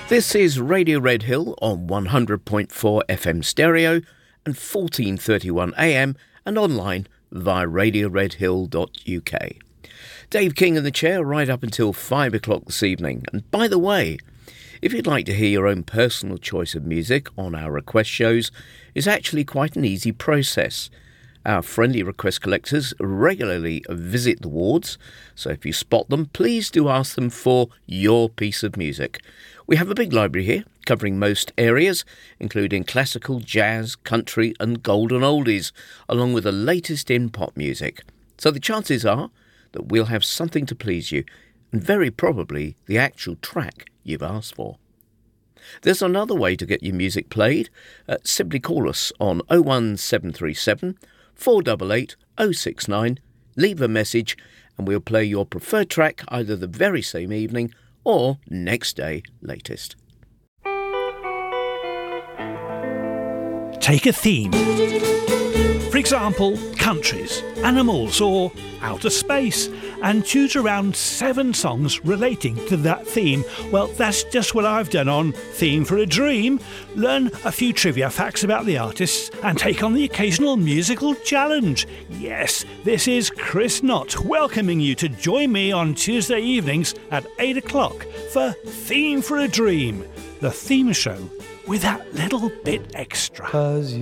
This is Radio Red Hill on 100.4 FM stereo and 1431 AM and online via radioredhill.uk. Dave King in the chair right up until 5 o'clock this evening. And by the way, if you'd like to hear your own personal choice of music on our request shows, it's actually quite an easy process. Our friendly request collectors regularly visit the wards, so if you spot them, please do ask them for your piece of music. We have a big library here, covering most areas, including classical, jazz, country and golden oldies, along with the latest in pop music. So the chances are that we'll have something to please you, and very probably the actual track you've asked for. There's another way to get your music played. Simply call us on 01737 488 069, leave a message and we'll play your preferred track either the very same evening or next day latest. Take a theme. For example, countries, animals or outer space, and choose around 7 songs relating to that theme. Well, that's just what I've done on Theme for a Dream. Learn a few trivia facts about the artists and take on the occasional musical challenge. Yes, this is Chris Knott welcoming you to join me on Tuesday evenings at 8 o'clock for Theme for a Dream, the theme show with that little bit extra.